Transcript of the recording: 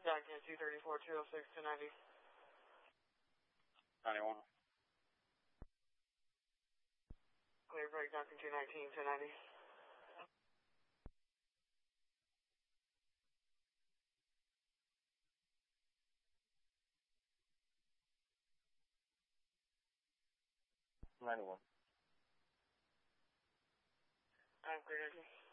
Docking 234, 206, 290. 91. Clear break, Docking 219, 290. I'm clear, Docking.